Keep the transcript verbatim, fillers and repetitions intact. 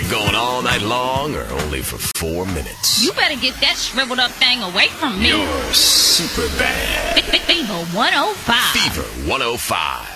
Keep going all night long or only for four minutes? You better get that shriveled up thing away from me. You're super bad. Fever one oh five. Fever one oh five.